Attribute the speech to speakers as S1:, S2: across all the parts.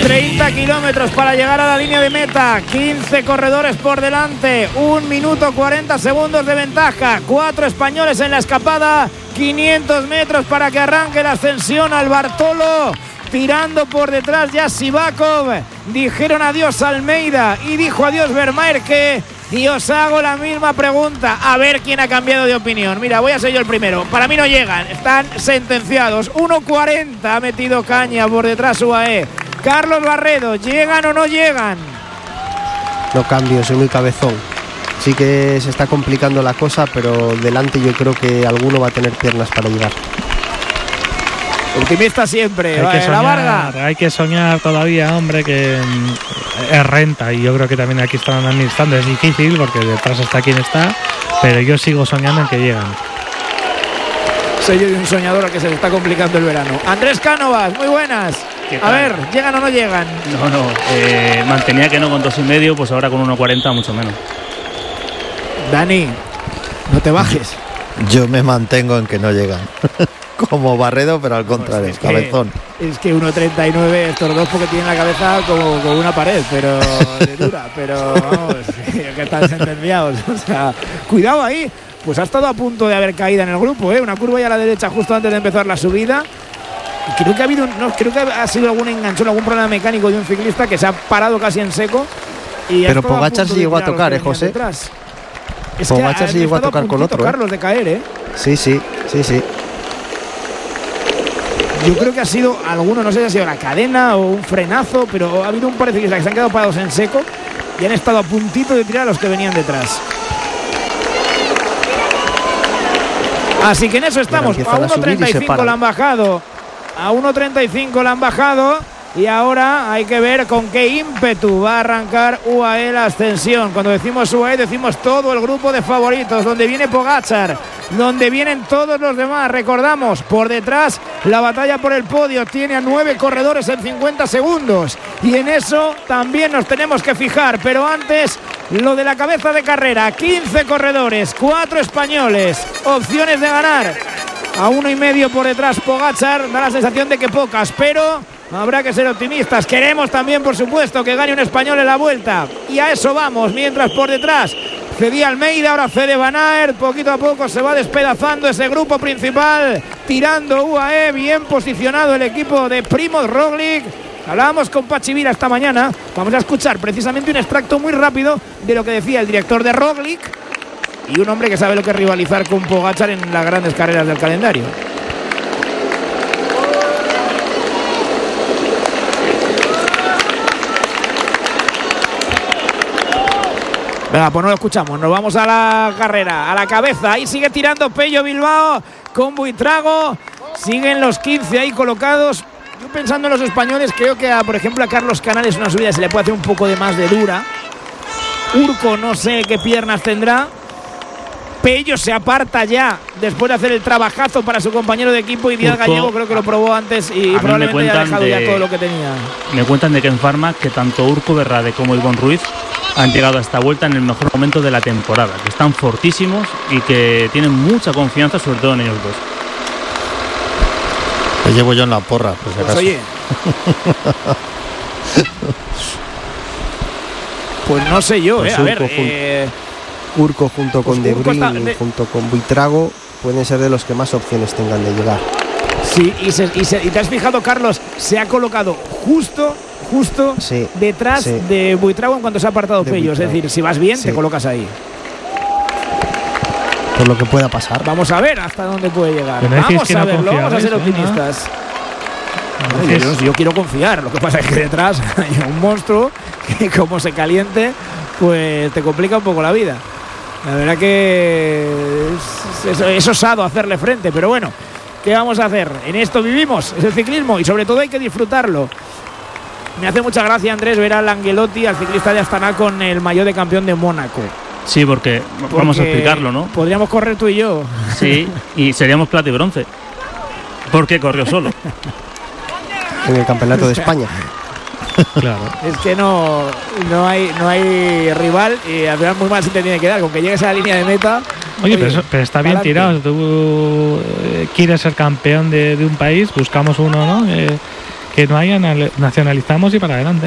S1: 30 kilómetros para llegar a la línea de meta. 15 corredores por delante. 1 minuto 40 segundos de ventaja. 4 españoles en la escapada. 500 metros para que arranque la ascensión al Bartolo. Tirando por detrás ya Sivakov. Dijeron adiós Almeida y dijo adiós Vermaer. Y os hago la misma pregunta. A ver quién ha cambiado de opinión. Mira, voy a ser yo el primero. Para mí no llegan. Están sentenciados. 1.40 ha metido caña por detrás UAE. Carlos Barredo, ¿llegan o no llegan?
S2: No cambio, soy muy cabezón. Sí que se está complicando la cosa, pero delante yo creo que alguno va a tener piernas para llegar.
S1: Optimista siempre.
S3: Hay que soñar,
S1: la Varga.
S3: hay que soñar todavía, hombre, que es renta. Y yo creo que también aquí están administrando. Es difícil porque detrás está quien está, pero yo sigo soñando en que llegan.
S1: Soy yo de un soñador al que se le está complicando el verano. Andrés Cánovas, muy buenas. A ver, ¿llegan o no llegan?
S4: No, mantenía que no con 2,5, pues ahora con 1.40 mucho menos.
S1: Dani, no te bajes.
S5: Yo me mantengo en que no llegan. Como Barredo, pero al contrario,
S1: Pues
S5: cabezón.
S1: Es que 1.39 estos dos porque tienen la cabeza como una pared, pero de dura, pero vamos, que están sentenciados. O sea, cuidado ahí. Pues ha estado a punto de haber caída en el grupo, una curva ahí a la derecha justo antes de empezar la subida. Y creo que ha habido, creo que ha sido algún enganchón, algún problema mecánico de un ciclista que se ha parado casi en seco. Y
S2: pero Pogačar se llegó a tocar, José. Pogačar se llegó a tocar con otro.
S1: Carlos de caer,
S2: Sí.
S1: Yo creo que ha sido alguno, no sé si ha sido la cadena o un frenazo, pero ha habido un par de ciclistas que se han quedado parados en seco y han estado a puntito de tirar a los que venían detrás. Así que en eso estamos. A 1.35 la han bajado. A 1.35 la han bajado. Y ahora hay que ver con qué ímpetu va a arrancar UAE la ascensión. Cuando decimos UAE decimos todo el grupo de favoritos, donde viene Pogačar, donde vienen todos los demás. Recordamos, por detrás la batalla por el podio tiene a 9 corredores en 50 segundos. Y en eso también nos tenemos que fijar. Pero antes, lo de la cabeza de carrera. 15 corredores, 4 españoles, opciones de ganar. A 1,5 por detrás Pogačar, da la sensación de que pocas, pero habrá que ser optimistas. Queremos también, por supuesto, que gane un español en la vuelta. Y a eso vamos, mientras por detrás Fede Almeida, ahora Fede Van Aert. Poquito a poco se va despedazando ese grupo principal. Tirando UAE, bien posicionado el equipo de Primož Roglič. Hablábamos con Pachi Vila esta mañana. Vamos a escuchar precisamente un extracto muy rápido de lo que decía el director de Roglič. Y un hombre que sabe lo que es rivalizar con Pogačar en las grandes carreras del calendario. Venga, pues no lo escuchamos. Nos vamos a la carrera, a la cabeza. Ahí sigue tirando Pello Bilbao con Buitrago. Siguen los 15 ahí colocados. Yo pensando en los españoles, creo que por ejemplo a Carlos Canales una subida se le puede hacer un poco de más de dura. Urco no sé qué piernas tendrá. Pello se aparta ya después de hacer el trabajazo para su compañero de equipo. Y Díaz Gallego creo que lo probó antes y probablemente haya dejado ya todo lo que tenía.
S4: Me cuentan de Ken Pharma que tanto Urco Berrade como Ivonne Ruiz han llegado a esta vuelta en el mejor momento de la temporada, que están fortísimos y que tienen mucha confianza, sobre todo en ellos dos.
S5: Te llevo yo en la porra, por si acaso.
S1: Pues oye. Pues no sé yo,
S2: pues
S1: a ver.
S2: Urco junto con De Bruyne, junto con Buitrago, pueden ser de los que más opciones tengan de llegar.
S1: Sí, y te has fijado, Carlos, se ha colocado justo detrás de Buitrago en cuanto se ha apartado Pello. Es decir, si vas bien, te colocas ahí.
S2: Por lo que pueda pasar.
S1: Vamos a ver hasta dónde puede llegar.
S3: Vamos a verlo,
S1: vamos a ser optimistas. Yo quiero confiar. Lo que pasa es que detrás hay un monstruo que como se caliente, pues te complica un poco la vida. La verdad que es osado hacerle frente, pero bueno, ¿qué vamos a hacer? En esto vivimos, es el ciclismo y sobre todo hay que disfrutarlo. Me hace mucha gracia, Andrés, ver al Angelotti, al ciclista de Astana, con el maillot de campeón de Mónaco.
S4: Sí, porque vamos a explicarlo, ¿no?
S1: Podríamos correr tú y yo.
S4: Sí, y seríamos plata y bronce. Porque corrió solo.
S2: En el campeonato de España.
S3: Claro.
S1: Es que no hay rival y al final muy mal se te tiene que dar. Con que llegues a la línea de meta.
S3: Oye, pero está bien tirado. Tú quieres ser campeón de un país, buscamos uno, ¿no? Que que no haya nacionalizamos y para adelante.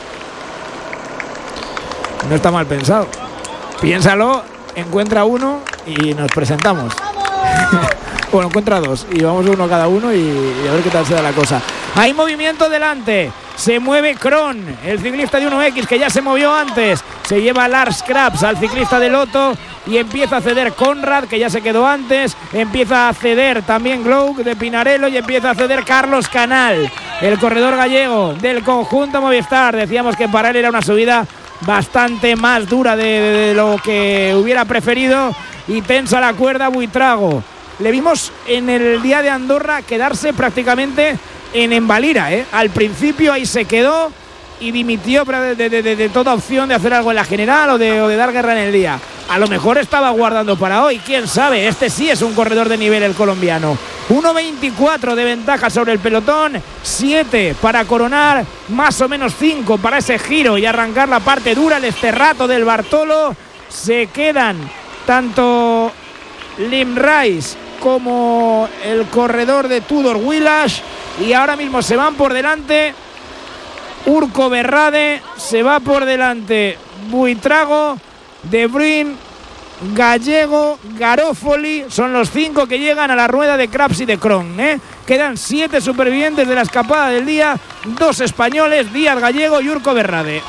S1: No está mal pensado. Piénsalo, encuentra uno y nos presentamos. Bueno, encuentra dos y vamos uno cada uno y a ver qué tal se da la cosa. Hay movimiento delante. Se mueve Kron, el ciclista de 1X que ya se movió antes. Se lleva Lars Krabs al ciclista de Lotto y empieza a ceder Conrad, que ya se quedó antes. Empieza a ceder también Glow de Pinarello y empieza a ceder Carlos Canal, el corredor gallego del conjunto Movistar. Decíamos que para él era una subida bastante más dura de lo que hubiera preferido y tensa la cuerda Buitrago. Le vimos en el día de Andorra quedarse prácticamente en Embalira, Al principio ahí se quedó y dimitió de toda opción de hacer algo en la general o de dar guerra en el día. A lo mejor estaba guardando para hoy, quién sabe. Este sí es un corredor de nivel, el colombiano. 1.24 de ventaja sobre el pelotón, 7 para coronar, más o menos 5 para ese giro y arrancar la parte dura, el esterrato del Bartolo. Se quedan tanto Lim Rice como el corredor de Tudor Willash y ahora mismo se van por delante Urco Berrade, se va por delante Buitrago, De Bruyne, Gallego, Garofoli. Son los 5 que llegan a la rueda de Krabs y de Kron, Quedan 7 supervivientes de la escapada del día, 2 españoles, Díaz Gallego y Urco Berrade.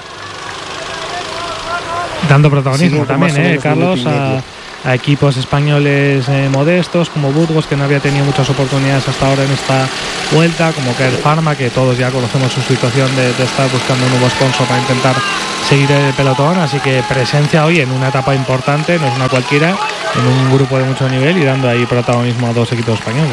S3: Dando protagonismo también, Carlos, a equipos españoles modestos como Burgos, que no había tenido muchas oportunidades hasta ahora en esta vuelta, como Care Pharma, que todos ya conocemos su situación de estar buscando un nuevo sponsor para intentar seguir el pelotón. Así que presencia hoy en una etapa importante, no es una cualquiera, en un grupo de mucho nivel y dando ahí protagonismo a 2 equipos españoles.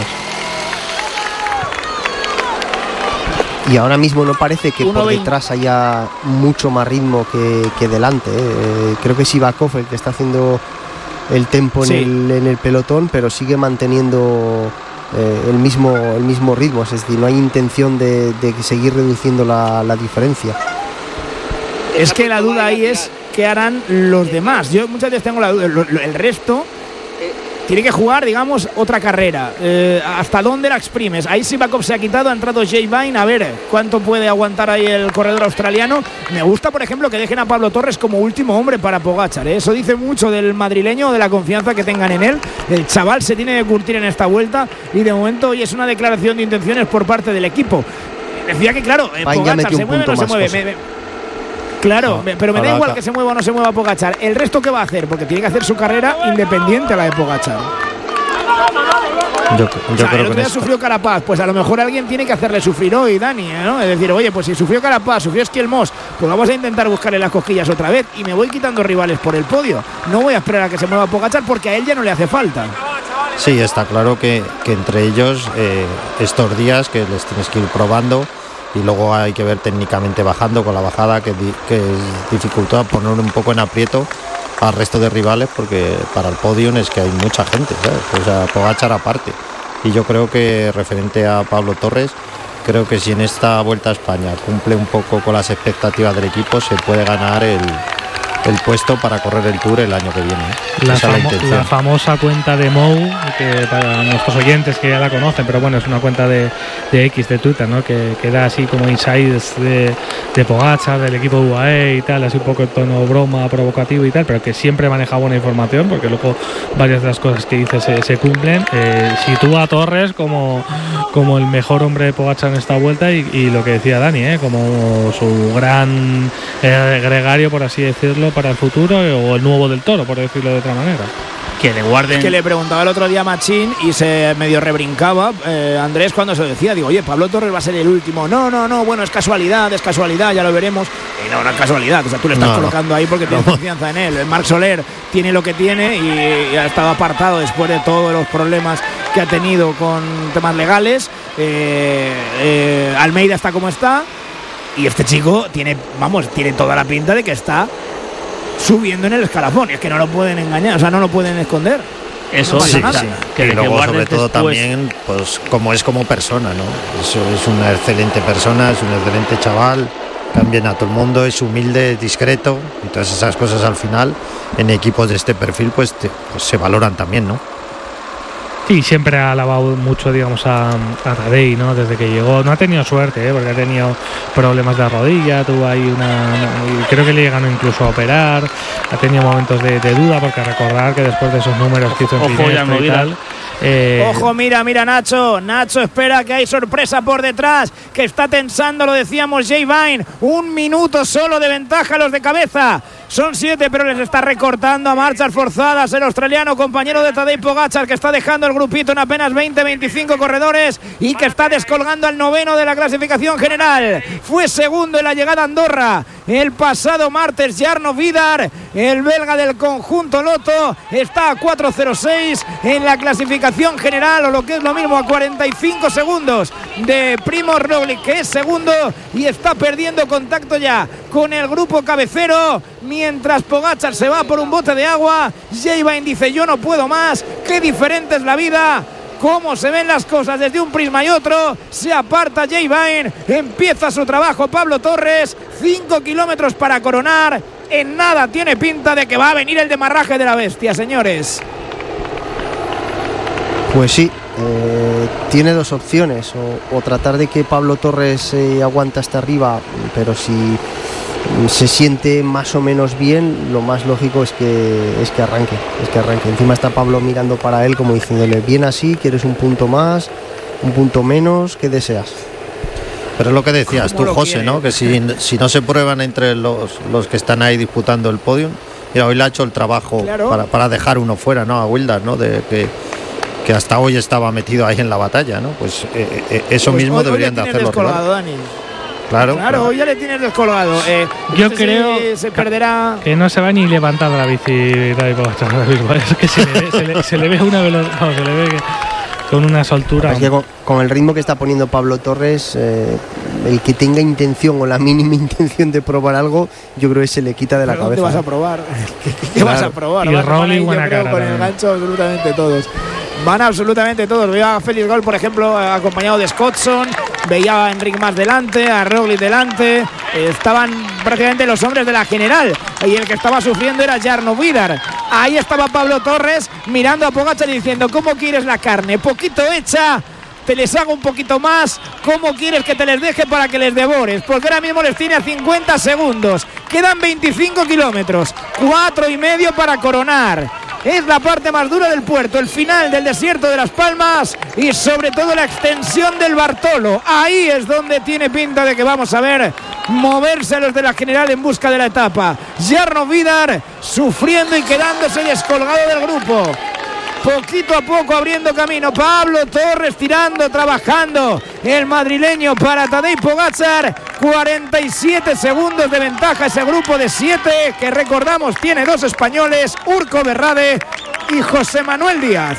S2: Y ahora mismo no parece que por detrás haya mucho más ritmo que delante. Creo que es Sivakov el que está haciendo el tempo en el pelotón, pero sigue manteniendo el mismo ritmo. Es decir, no hay intención de seguir reduciendo la diferencia.
S1: Es que la duda ahí es qué harán los demás. Yo muchas veces tengo la duda. El resto tiene que jugar, digamos, otra carrera. ¿Hasta dónde la exprimes? Ahí Sivakov se ha quitado, ha entrado Jay Vine. A ver cuánto puede aguantar ahí el corredor australiano. Me gusta, por ejemplo, que dejen a Pablo Torres como último hombre para Pogačar. Eso dice mucho del madrileño, de la confianza que tengan en él. El chaval se tiene que curtir en esta vuelta y de momento hoy es una declaración de intenciones por parte del equipo. Decía que, claro, Pogačar se mueve o no se mueve. Claro, pero me da igual que se mueva o no se mueva Pogačar. ¿El resto qué va a hacer? Porque tiene que hacer su carrera independiente a la de Pogačar. Yo creo que el otro día sufrió Carapaz, pues a lo mejor alguien tiene que hacerle sufrir hoy, Dani, ¿no? Es decir, oye, pues si sufrió Carapaz, sufrió Esquielmos, pues vamos a intentar buscarle las cosquillas otra vez y me voy quitando rivales por el podio. No voy a esperar a que se mueva Pogačar porque a él ya no le hace falta.
S5: Sí, está claro que entre ellos estos días que les tienes que ir probando y luego hay que ver técnicamente bajando con la bajada que es dificultad poner un poco en aprieto al resto de rivales, porque para el podio es que hay mucha gente, ¿sabes? O sea, Pogačar aparte. Y yo creo que referente a Pablo Torres, creo que si en esta Vuelta a España cumple un poco con las expectativas del equipo, se puede ganar el puesto para correr el Tour el año que viene.
S3: La famosa cuenta de Mou, que para nuestros oyentes que ya la conocen, pero bueno, es una cuenta de X de Twitter, ¿no? Que da así como insights de Pogačar, del equipo UAE y tal, así un poco en tono broma, provocativo y tal, pero que siempre maneja buena información, porque luego varias de las cosas que dice se cumplen. Sitúa a Torres como el mejor hombre de Pogačar en esta vuelta y lo que decía Dani, como su gran gregario, por así decirlo, para el futuro, o el nuevo del Toro, por decirlo de otra manera.
S4: Que le guarden.
S1: Es que le preguntaba el otro día a Machín y se medio rebrincaba Andrés cuando se lo decía. Digo, oye, Pablo Torres va a ser el último. No, bueno, es casualidad, ya lo veremos. Y no es casualidad, o sea, tú le estás colocando ahí porque tienes confianza en él. Marc Soler tiene lo que tiene y ha estado apartado después de todos los problemas que ha tenido con temas legales. Almeida está como está y este chico tiene toda la pinta de que está subiendo en el escalafón. Es que no lo pueden engañar, o sea, no lo pueden esconder.
S5: Eso sí. Que luego, sobre todo, también, pues como es como persona, ¿no? Es una excelente persona, es un excelente chaval, también a todo el mundo, es humilde, es discreto, y todas esas cosas al final en equipos de este perfil pues se valoran también, ¿no?
S3: Sí, siempre ha alabado mucho, digamos, a Tadej, ¿no? Desde que llegó. No ha tenido suerte, porque ha tenido problemas de rodilla, tuvo ahí creo que le llegaron incluso a operar. Ha tenido momentos de duda, porque recordar que después de esos números que hizo en Ginebra y tal.
S1: Ojo, mira Nacho espera, que hay sorpresa por detrás, que está tensando, lo decíamos, Jay Vine. 1 minuto solo de ventaja a los de cabeza. Son 7, pero les está recortando a marchas forzadas el australiano, compañero de Tadej Pogačar, que está dejando el grupito en apenas 20-25 corredores y que está descolgando al 9º de la clasificación general. Fue segundo en la llegada a Andorra el pasado martes Jarno Vidar, el belga del conjunto Lotto, está a 4.06 en la clasificación general, o lo que es lo mismo, a 45 segundos de Primož Roglič, que es segundo, y está perdiendo contacto ya con el grupo cabecero, mientras Pogačar se va por un bote de agua. Jay Vine dice: yo no puedo más, qué diferente es la vida, cómo se ven las cosas desde un prisma y otro. Se aparta Jay Vine, empieza su trabajo Pablo Torres, 5 kilómetros para coronar. En nada tiene pinta de que va a venir el demarraje de la bestia, señores.
S2: Pues sí, tiene dos opciones, o tratar de que Pablo Torres aguante hasta arriba, pero si se siente más o menos bien, lo más lógico es que arranque. Encima está Pablo mirando para él como diciéndole: bien así, quieres un punto más, un punto menos, ¿qué deseas?
S5: Pero es lo que decías tú, José, ¿no? Que si no se prueban entre los que están ahí disputando el podio, mira, hoy le ha hecho el trabajo, claro, para dejar uno fuera, ¿no? A Wildar, ¿no? Que hasta hoy estaba metido ahí en la batalla, ¿no? Pues eso pues mismo deberían de hacerlo. Claro,
S1: hoy ya le tienes descolgado.
S3: Yo creo
S1: se perderá,
S3: que no se va ni levantando la bici Tadej Pogačar ahora mismo. Es que se le ve una velocidad, se le ve con una soltura.
S2: Es que con el ritmo que está poniendo Pablo Torres, el que tenga intención o la mínima intención de probar algo, yo creo que se le quita de la cabeza.
S1: ¿Qué vas a probar? ¿Qué vas a probar?
S3: Y el Roglič, buena cara.
S1: Con el gancho absolutamente todos. Van absolutamente todos. Veía a Félix Gall, por ejemplo, acompañado de Scottson. Veía a Enric Mas delante, a Roglič delante. Estaban prácticamente los hombres de la general. Y el que estaba sufriendo era Jarno Vidar. Ahí estaba Pablo Torres mirando a Pogačar y diciendo: ¿cómo quieres la carne? Poquito hecha, te les hago un poquito más. ¿Cómo quieres que te les deje para que les devores? Porque ahora mismo les tiene a 50 segundos. Quedan 25 kilómetros. 4,5 para coronar. Es la parte más dura del puerto, el final del desierto de Las Palmas y sobre todo la extensión del Bartolo. Ahí es donde tiene pinta de que vamos a ver moverse los de la general en busca de la etapa. Jarno Vidar sufriendo y quedándose descolgado del grupo. Poquito a poco abriendo camino. Pablo Torres tirando, trabajando. El madrileño para Tadej Pogačar. 47 segundos de ventaja ese grupo de 7 que, recordamos, tiene 2 españoles, Urco Berrade y José Manuel Díaz.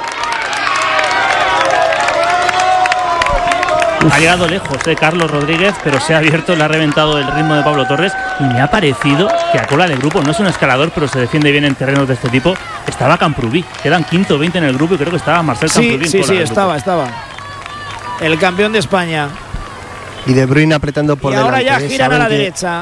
S4: Ha llegado lejos Carlos Rodríguez, pero se ha abierto, le ha reventado el ritmo de Pablo Torres y me ha parecido que a cola del grupo, no es un escalador, pero se defiende bien en terrenos de este tipo, estaba Camprubí. Quedan 5º o 20 en el grupo y creo que estaba Marcel Camprubí.
S1: Sí, estaba. El campeón de España.
S2: Y De Bruyne apretando por delante.
S1: Ahora ya giran a la derecha.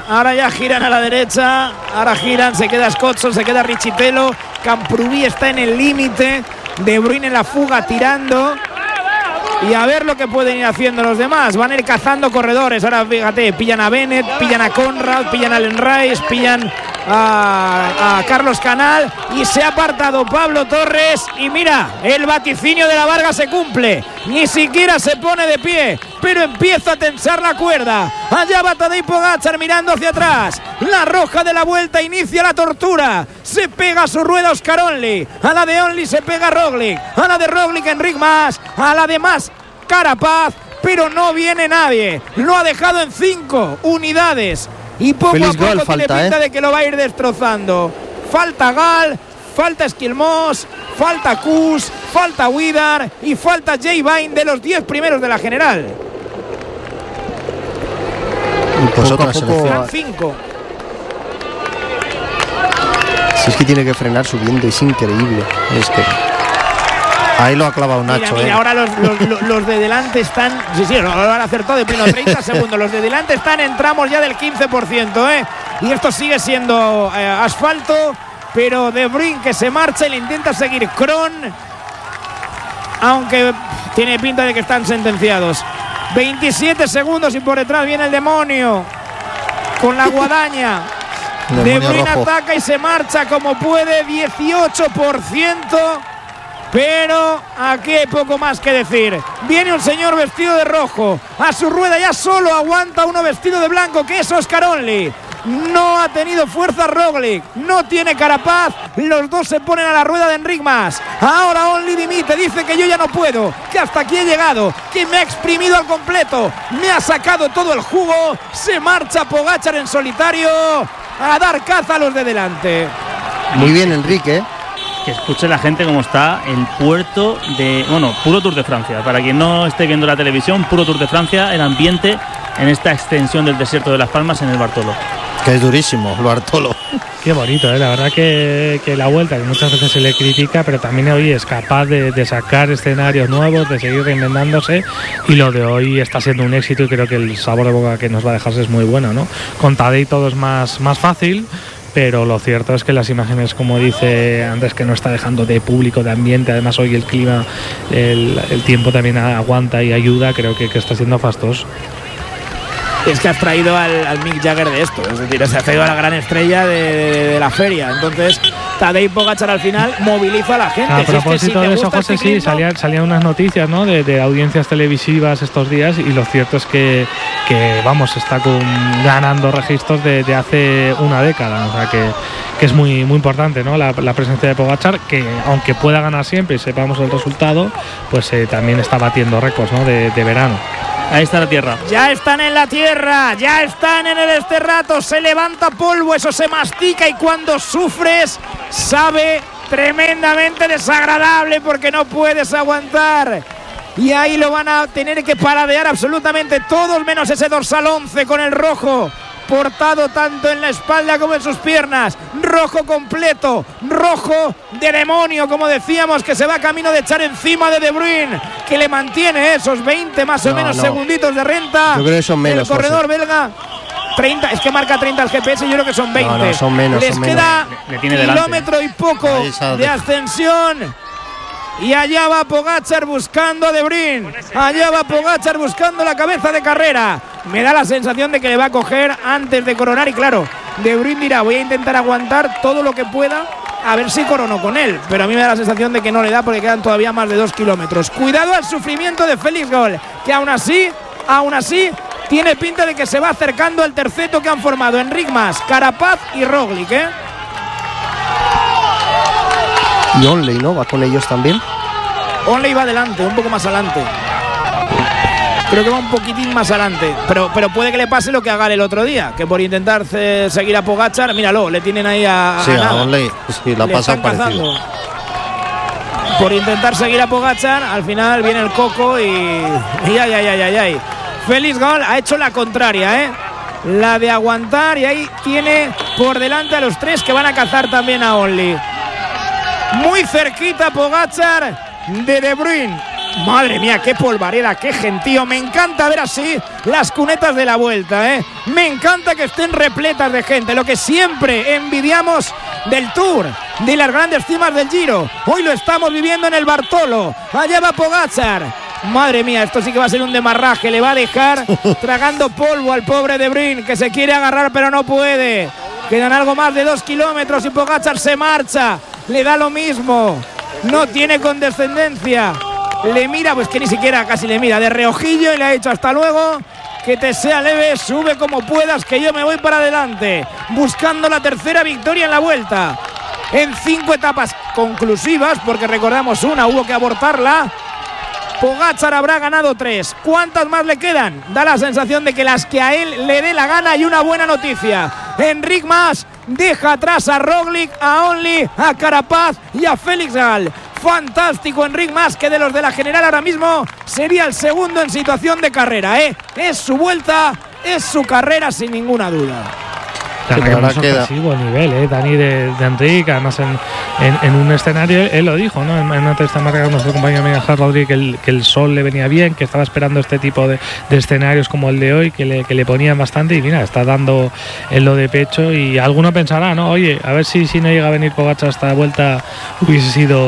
S1: Ahora giran, se queda Scottson, se queda Richitelo. Camprubí está en el límite. De Bruyne en la fuga tirando. Y a ver lo que pueden ir haciendo los demás. Van a ir cazando corredores. Ahora fíjate, pillan a Bennett, pillan a Conrad, pillan a Len Rice, pillan a Carlos Canal. Y se ha apartado Pablo Torres. Y mira, el vaticinio de la Varga se cumple. Ni siquiera se pone de pie, pero empieza a tensar la cuerda. Allá va Tadej Pogačar mirando hacia atrás. La roja de la vuelta inicia la tortura. Se pega a su rueda Oscar Onley. A la de Onley se pega Roglič. A la de Roglič Enric Mas. A la de Mas Carapaz. Pero no viene nadie. Lo ha dejado en 5 unidades. Y poco a poco tiene pinta de que lo va a ir destrozando. Falta Gall, falta Esquilmós, falta Kuss, falta Vidar y falta Jay Vine, de los 10 primeros de la general.
S2: Y pues otra
S1: selección. 5.
S2: Si es que tiene que frenar subiendo, es increíble. Es que
S5: ahí lo ha clavado Nacho.
S1: Mira, ahora los de delante están. Sí, lo han acertado de pleno 30 segundos. Los de delante están en tramos ya del 15%, Y esto sigue siendo asfalto. Pero De Bruyne, que se marcha y le intenta seguir Kron. aunque tiene pinta de que están sentenciados. 27 segundos y por detrás viene el demonio con la guadaña. De Bruyne ataca y se marcha como puede, 18%, pero aquí hay poco más que decir. Viene un señor vestido de rojo, a su rueda ya solo aguanta uno vestido de blanco, que es Oscar Onley. No ha tenido fuerza Roglic, no tiene Carapaz, los dos se ponen a la rueda de Enric Mas. Ahora Onley dimite, dice que yo ya no puedo, que hasta aquí he llegado, que me ha exprimido al completo, me ha sacado todo el jugo. Se marcha Pogačar en solitario a dar caza a los de delante.
S2: Muy bien, Enrique.
S4: Que escuche la gente cómo está el puerto de... Bueno, puro Tour de Francia. Para quien no esté viendo la televisión, puro Tour de Francia, el ambiente en esta extensión del desierto de Las Palmas en el Bartolo.
S5: Que es durísimo el Bartolo.
S3: Qué bonito, la verdad que la Vuelta, que muchas veces se le critica, pero también hoy es capaz de sacar escenarios nuevos, de seguir reinventándose, y lo de hoy está siendo un éxito y creo que el sabor de boca que nos va a dejarse es muy bueno, ¿no? Con Tadej todo es más fácil, pero lo cierto es que las imágenes, como dice Andrés, que no está dejando de público, de ambiente, además hoy el clima, el tiempo también aguanta y ayuda, creo que está siendo fastoso.
S1: Es que has traído al Mick Jagger de esto, es decir, has traído a la gran estrella de la feria. Entonces Tadej Pogačar al final moviliza a la gente.
S3: A propósito de eso, José, sí, salían unas noticias, ¿no?, de audiencias televisivas estos días, y lo cierto es que vamos, está ganando registros de hace una década, o sea que es muy, muy importante, ¿no?, la presencia de Pogačar, que aunque pueda ganar siempre y sepamos el resultado, pues también está batiendo récords, ¿no?, de verano.
S4: Ahí está la tierra.
S1: Ya están en la tierra, ya están en el Esterrato, se levanta polvo, eso se mastica y cuando sufres sabe tremendamente desagradable porque no puedes aguantar. Y ahí lo van a tener que paradear absolutamente todos, menos ese dorsal 11 con el rojo portado tanto en la espalda como en sus piernas. Rojo completo, rojo de demonio, como decíamos, que se va camino de echar encima de Bruyne, que le mantiene esos 20 más o menos segunditos de renta.
S2: Yo creo que son menos,
S1: el corredor belga. 30, es que marca 30 el GPS, yo creo que son 20.
S2: No, son menos.
S1: Les queda kilómetro y poco de ascensión. Y allá va Pogačar buscando a De Bruyne. Allá va Pogačar buscando la cabeza de carrera. Me da la sensación de que le va a coger antes de coronar. Y claro, De Bruyne dirá, voy a intentar aguantar todo lo que pueda, a ver si corono con él. Pero a mí me da la sensación de que no le da porque quedan todavía más de 2 kilómetros. Cuidado al sufrimiento de Félix Gall, que aún así, tiene pinta de que se va acercando al terceto que han formado Enric Mas, Carapaz y Roglic, ¿eh?
S2: Y Onley, ¿no? ¿Va con ellos también?
S1: Onley va adelante, un poco más adelante. Creo que va un poquitín más adelante. Pero puede que le pase lo que haga el otro día, que por intentar seguir a Pogačar, míralo, le tienen ahí a
S5: Onley, sí, la pasa parecido.
S1: Por intentar seguir a Pogačar, al final viene el coco y ay. Félix Gall ha hecho la contraria, ¿eh? La de aguantar, y ahí tiene por delante a los 3 que van a cazar también a Onley. Muy cerquita Pogačar de Bruyne. Madre mía, qué polvareda, qué gentío. Me encanta ver así las cunetas de la Vuelta, ¿eh? Me encanta que estén repletas de gente, lo que siempre envidiamos del Tour, de las grandes cimas del Giro. Hoy lo estamos viviendo en el Bartolo. Allá va Pogačar. Madre mía, esto sí que va a ser un demarraje. Le va a dejar tragando polvo al pobre De Bruyne, que se quiere agarrar pero no puede. Quedan algo más de 2 kilómetros y Pogačar se marcha. Le da lo mismo, no tiene condescendencia. Le mira, pues que ni siquiera casi le mira, de reojillo, y le ha dicho hasta luego, que te sea leve, sube como puedas, que yo me voy para adelante, buscando la tercera victoria en la Vuelta. En 5 etapas conclusivas, porque recordamos una hubo que abortarla. Pogačar habrá ganado 3. ¿Cuántas más le quedan? Da la sensación de que las que a él le dé la gana. Y una buena noticia, Enric Mas deja atrás a Roglic, a Onley, a Carapaz y a Félix Gall. Fantástico Enric Mas, que de los de la general ahora mismo sería el segundo en situación de carrera, ¿eh? Es su Vuelta, es su carrera sin ninguna duda.
S3: Muy sorpresivo el nivel, Dani, de Enric, además en un escenario, él lo dijo, ¿no? En una entrevista marcada con nuestro compañero Miguel Rodríguez, que el sol le venía bien, que estaba esperando este tipo de escenarios como el de hoy, que le ponían bastante, y mira, está dando en lo de pecho. Y alguno pensará, ¿no? Oye, a ver si no llega a venir Pogačar esta Vuelta, hubiese sido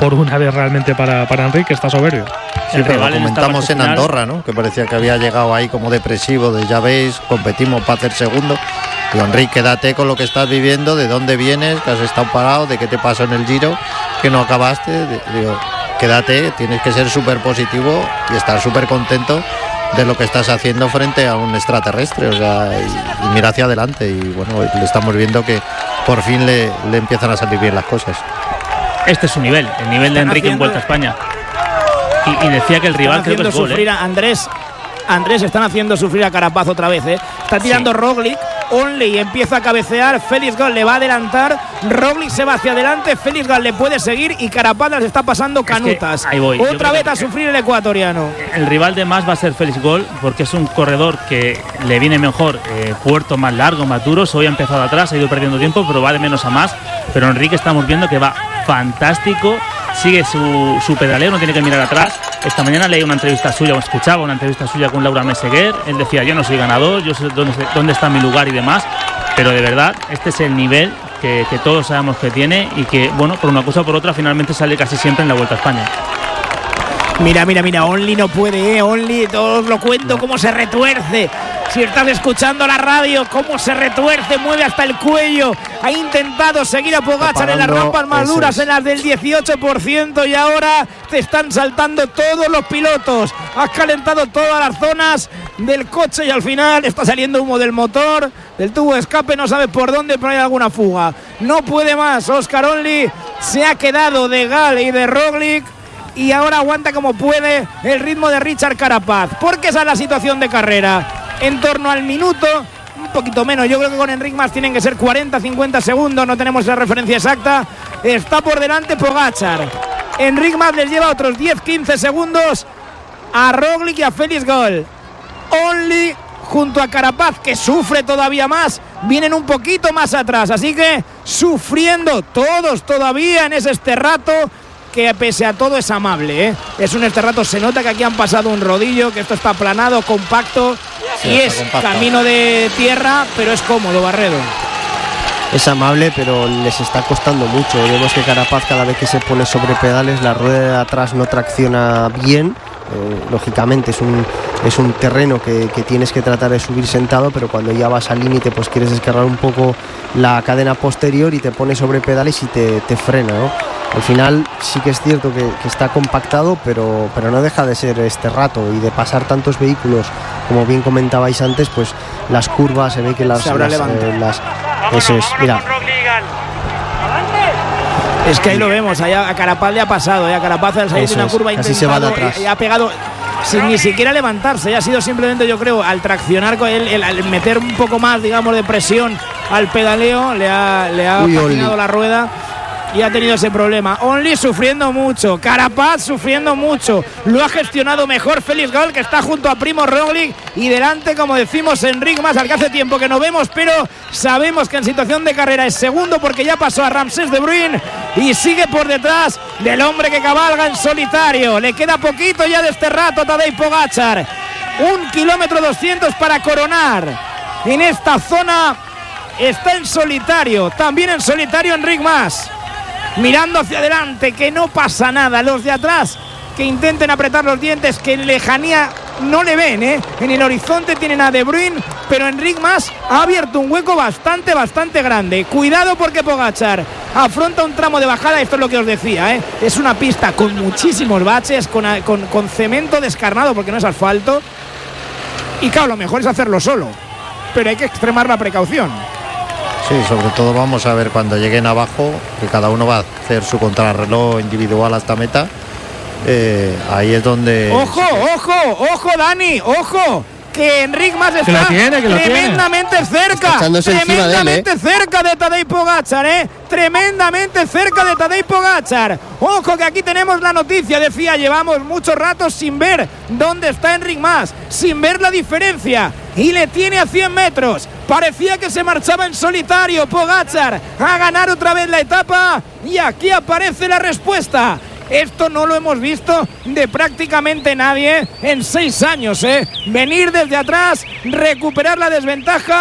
S3: por una vez realmente para Enric, está soberbio.
S5: Sí, pero lo comentamos en Andorra, ¿no? Que parecía que había llegado ahí como depresivo, de ya veis, competimos para hacer segundo. Digo, Enric, quédate con lo que estás viviendo, de dónde vienes, que has estado parado, de qué te pasó en el Giro, que no acabaste. Digo, quédate, tienes que ser súper positivo y estar súper contento de lo que estás haciendo frente a un extraterrestre, o sea, y mira hacia adelante. Y bueno, le estamos viendo que por fin le empiezan a salir bien las cosas.
S4: Este es su nivel, el nivel de Enric en Vuelta a España. Y decía que el rival creo que es gol,
S1: Andrés, están haciendo sufrir a Carapaz otra vez, ¿eh? Está tirando Roglic, Only empieza a cabecear, Félix Gall le va a adelantar, Roglic se va hacia adelante, Félix Gall le puede seguir y Carapaz las está pasando canutas.
S4: Ahí voy.
S1: Otra vez a sufrir el ecuatoriano.
S4: El rival de más va a ser Félix Gall, porque es un corredor que le viene mejor, puerto más largo, más duro. Hoy ha empezado atrás, ha ido perdiendo tiempo, pero va de menos a más. Pero Enrique estamos viendo que va fantástico, sigue su pedaleo, no tiene que mirar atrás. Esta mañana leí una entrevista suya, o escuchaba una entrevista suya con Laura Meseguer. Él decía, yo no soy ganador, yo sé dónde está mi lugar y demás. Pero de verdad, este es el nivel que todos sabemos que tiene y que, bueno, por una cosa o por otra, finalmente sale casi siempre en la Vuelta a España.
S1: Mira, Only no puede, Only, os lo cuento cómo se retuerce. Si estás escuchando la radio, cómo se retuerce, mueve hasta el cuello. Ha intentado seguir a Pogačar en las rampas más duras, en las del 18%, y ahora te están saltando todos los pilotos. Has calentado todas las zonas del coche y al final está saliendo humo del motor, del tubo de escape, no sabes por dónde, pero hay alguna fuga. No puede más, Óscar Only se ha quedado de Gall y de Roglic y ahora aguanta como puede el ritmo de Richard Carapaz, porque esa es la situación de carrera. En torno al minuto, un poquito menos, yo creo que con Enric Mas tienen que ser 40-50 segundos, no tenemos esa referencia exacta. Está por delante Pogačar. Enric Mas les lleva otros 10-15 segundos a Roglic y a Félix Gall. Only junto a Carapaz, que sufre todavía más, vienen un poquito más atrás, así que sufriendo todos todavía en ese Esterrato, que pese a todo es amable, ¿eh? Es un Esterrato, se nota que aquí han pasado un rodillo, que esto está aplanado, compacto, sí, y es compacto. Camino de tierra, pero es cómodo, Barredo.
S2: Es amable, pero les está costando mucho. Vemos que Carapaz, cada vez que se pone sobre pedales, la rueda de atrás no tracciona bien. Lógicamente es un terreno que tienes que tratar de subir sentado, pero cuando ya vas al límite pues quieres descargar un poco la cadena posterior y te pones sobre pedales y te frena, ¿no? Al final sí que es cierto que está compactado, pero no deja de ser Esterrato, y de pasar tantos vehículos, como bien comentabais antes, pues las curvas se ve que eso es, mira.
S1: Es que ahí lo vemos, allá a Carapaz le ha pasado, a Carapaz al salir de una curva y ha pegado sin ni siquiera levantarse, ha sido simplemente, yo creo, al traccionar con él, al meter un poco más, digamos, de presión al pedaleo, le ha patinado la rueda y ha tenido ese problema. Only sufriendo mucho, Carapaz sufriendo mucho, lo ha gestionado mejor Félix Gall, que está junto a Primo Roglic, y delante, como decimos, Enric Mas, al que hace tiempo que no vemos, pero sabemos que en situación de carrera es segundo porque ya pasó a Ramsés de Bruyn y sigue por detrás del hombre que cabalga en solitario. Le queda poquito ya de este rato a Tadej Pogačar, 1 kilómetro 200 para coronar. En esta zona está en solitario, también en solitario Enric Mas, mirando hacia adelante, que no pasa nada. Los de atrás que intenten apretar los dientes, que en lejanía no le ven, ¿eh? En el horizonte tienen a De Bruyn, pero Enric Mas ha abierto un hueco bastante grande. Cuidado porque Pogačar afronta un tramo de bajada, esto es lo que os decía, ¿eh? Es una pista con muchísimos baches, con cemento descarnado porque no es asfalto, y claro, lo mejor es hacerlo solo, pero hay que extremar la precaución.
S5: Sí, sobre todo vamos a ver cuando lleguen abajo, que cada uno va a hacer su contrarreloj individual hasta meta. Ahí es donde...
S1: ¡Ojo, Dani! ¡Ojo! Que Enric Mas está tremendamente cerca. Tremendamente cerca de Tadej Pogačar, tremendamente cerca de Tadej Pogačar. Ojo que aquí tenemos la noticia, decía, llevamos mucho rato sin ver dónde está Enric Mas, sin ver la diferencia, y le tiene a 100 metros. Parecía que se marchaba en solitario Pogačar a ganar otra vez la etapa, y aquí aparece la respuesta. Esto no lo hemos visto de prácticamente nadie en 6 años, Venir desde atrás, recuperar la desventaja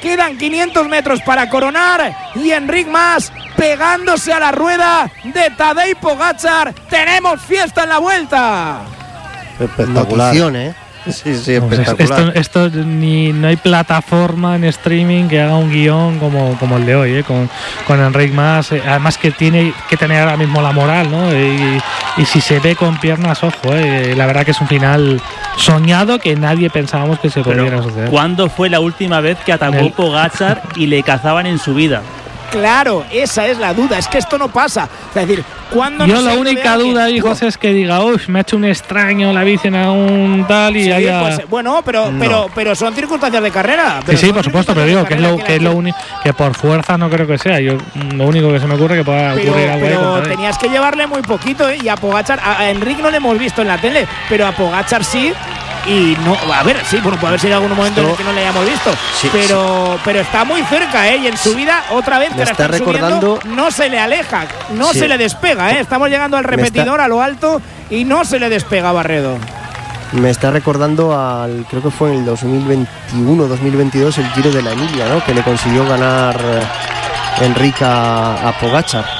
S1: Quedan 500 metros para coronar y Enric Mas pegándose a la rueda de Tadej Pogačar. Tenemos fiesta en la vuelta.
S5: Espectacular.
S2: Notición,
S5: Sí, espectacular.
S3: Esto no hay plataforma en streaming que haga un guión como el de hoy, con Enric Mas. Además que tiene que tener ahora mismo la moral, ¿no? Y si se ve con piernas, ojo, la verdad que es un final soñado que nadie pensábamos que se pudiera suceder.
S4: ¿Cuándo fue la última vez que atacó Pogačar y le cazaban en su vida?
S1: Claro, esa es la duda, es que esto no pasa. Es decir, cuando
S3: yo la única duda, hijos, es que diga, uff, me ha hecho un extraño la bici en un tal y haya…
S1: Pues, bueno, pero son circunstancias de carrera.
S3: Sí, por supuesto, pero digo que es lo único que por fuerza no creo que sea. Yo lo único que se me ocurre que pueda ocurrir algo ahí.
S1: Pero tenías que llevarle muy poquito, y a Pogačar, a Enric no le hemos visto en la tele, pero a Pogačar sí. Y no, a ver, sí, bueno, puede haber sido algún momento en el que no le hayamos visto, pero está muy cerca, y en su vida otra vez que la está recordando, no se le aleja, no se le despega, estamos llegando al repetidor a lo alto y no se le despega Barredo.
S2: Me está recordando creo que fue en el 2021-2022 el Giro de la Emilia, ¿no? Que le consiguió ganar Enric a Pogačar.